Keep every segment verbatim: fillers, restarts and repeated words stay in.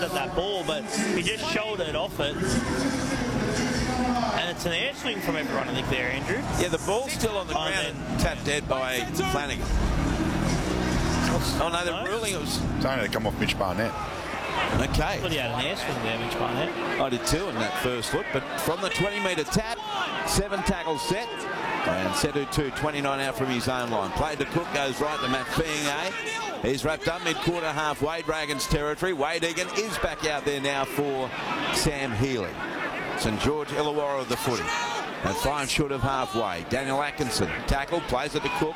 at that ball, but he just shouldered off it. And it's an air swing from everyone, I think, there, Andrew. Yeah, the ball's still on the Oh, ground and tapped dead by Flanagan. Oh, no, the ruling it was... It's only to come off Mitch Barnett. Okay. I thought he had an air swing there, Mitch Barnett. I did too in that first look, but from the twenty metre tap, seven tackles set, and Setu two, twenty-nine out from his own line. Played to Cook, goes right to Matt Fiinga. He's wrapped up mid-quarter halfway, Dragons territory. Wade Egan is back out there now for Sam Healy. St George Illawarra of the footy. At five short of halfway. Daniel Atkinson, tackle, plays it to Cook.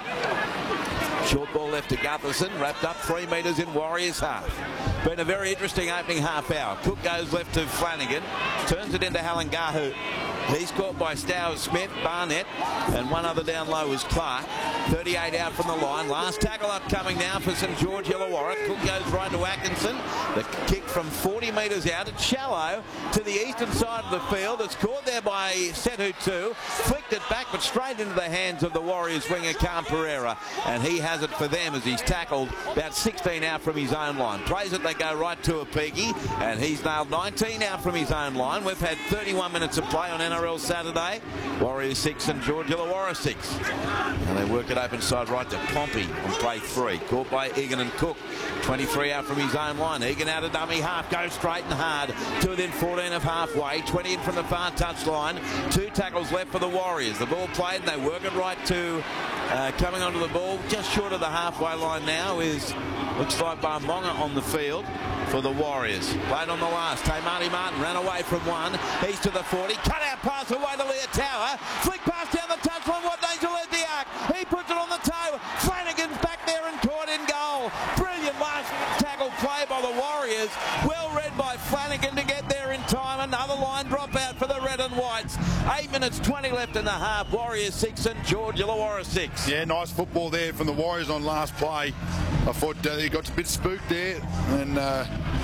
Short ball left to Gutherson, wrapped up three metres in Warriors half. Been a very interesting opening half hour. Cook goes left to Flanagan, turns it into Halangahu. He's caught by Stowers Smith, Barnett, and one other down low is Clark. thirty-eight out from the line. Last tackle upcoming now for St George Illawarra. Cook goes right to Atkinson. The kick from forty metres out. It's shallow to the eastern side of the field. It's caught there by Setu two. Flicked it back, but straight into the hands of the Warriors winger, Cam Pereira. And he has it for them as he's tackled about sixteen out from his own line. Plays it, they go right to Apigi, and he's nailed nineteen out from his own line. We've had thirty-one minutes of play on N R L Saturday. Warriors six and George Illawarra six. And they work it open side right to Pompey on play three. Caught by Egan and Cook. twenty-three out from his own line. Egan out of dummy half. Goes straight and hard. Two within fourteen of halfway. twenty in from the far touchline. Two tackles left for the Warriors. The ball played and they work it right to uh, coming onto the ball. Just short of the halfway line now is looks like Barmonga on the field for the Warriors. Played on the last. Tamati Martin ran away from one. He's to the forty. Cut out pass away to Leah Tower. Flick pass down the touchline. What danger led the arc. He puts it on the toe. Flanagan's back there and caught in goal. Brilliant last tackle play by the Warriors. Well read by Flanagan to get there in time. Another line drop out for the red and whites. Eight minutes twenty left in the half. Warriors six and George Illawarra six. Yeah, nice football there from the Warriors on last play. I thought uh, he got a bit spooked there, and uh,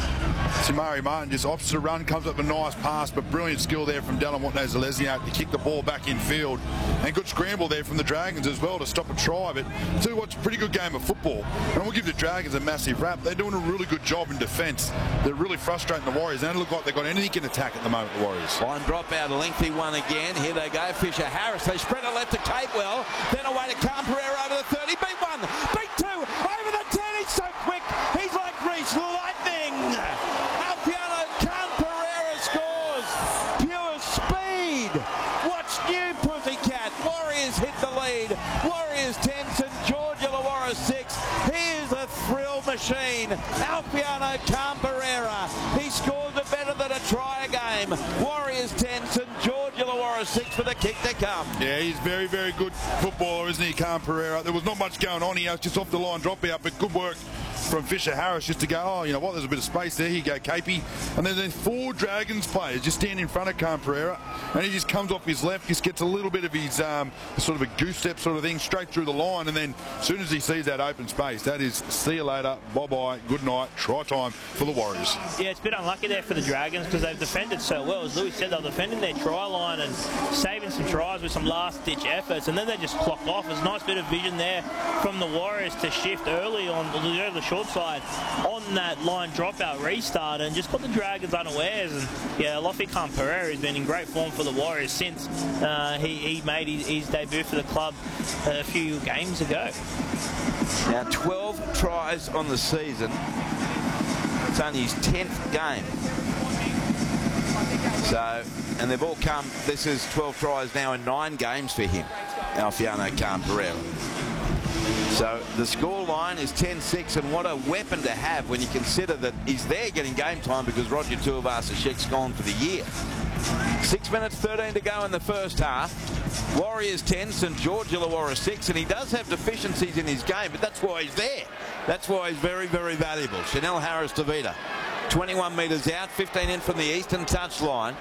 Tamari Martin just opts the run, comes up with a nice pass, but brilliant skill there from Dylan Watney-Zalesniak to kick the ball back in field. And good scramble there from the Dragons as well to stop a try. But tell you what's a pretty good game of football. And we'll give the Dragons a massive rap. They're doing a really good job in defence. They're really frustrating the Warriors. They don't look like they've got anything in attack at the moment, the Warriors. Line drop out, a lengthy one again. Here they go, Fisher Harris. They spread it left to Capewell. Then away to Cam Pereira over the thirty. Beat one, beat two, over the ten. He's so quick. He's like Grease Lightning. Alpiano Cam Pereira scores. Pure speed. What's new, Pussycat? Warriors hit the lead. Warriors ten, St George Illawarra six. He is a thrill machine. Alpiano Cam Pereira. He scores it better than a try a game. Warriors ten, St George Illawarra six for the kick to come. Yeah, he's very, very good footballer, isn't he, Cam Pereira? There was not much going on here. It was just off the line drop out, but good work from Fisher Harris just to go, oh, you know what, there's a bit of space there. Here you go, Capey. And then there's four Dragons players just stand in front of Cam Pereira, and he just comes off his left, just gets a little bit of his um, sort of a goose step sort of thing straight through the line, and then as soon as he sees that open space, that is see you later, bye-bye, good night, try time for the Warriors. Yeah, it's a bit unlucky there for the Dragons because they've defended so well. As Louis said, they're defending their try line and saving some tries with some last-ditch efforts, and then they just clock off. There's a nice bit of vision there from the Warriors to shift early on the short side on that line dropout restart and just put the Dragons unawares. And yeah, Lofi Cam Pereira has been in great form for the Warriors since uh, he, he made his, his debut for the club a few games ago. Now twelve tries on the season. It's only his tenth game. So, and they've all come, this is twelve tries now in nine games for him, Alfiano Cam Pereira. So the score line is ten six, and what a weapon to have when you consider that he's there getting game time because Roger Tuivasa-Sheck's gone for the year. Six minutes thirteen to go in the first half. Warriors ten, St George Illawarra six, and he does have deficiencies in his game, but that's why he's there. That's why he's very, very valuable. Chanel Harris-Tavita, twenty-one metres out, fifteen in from the eastern touchline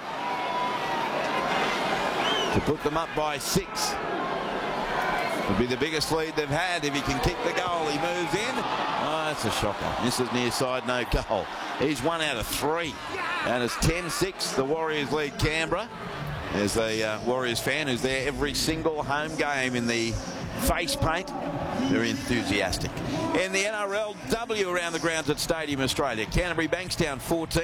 to put them up by six. Will be the biggest lead they've had if he can kick the goal. He moves in. Oh, that's a shocker. Misses near side, no goal. He's one out of three. And it's ten six. The Warriors lead Canberra. There's a uh, Warriors fan who's there every single home game in the face paint. Very enthusiastic. In the N R L W around the grounds at Stadium Australia, Canterbury Bankstown fourteen.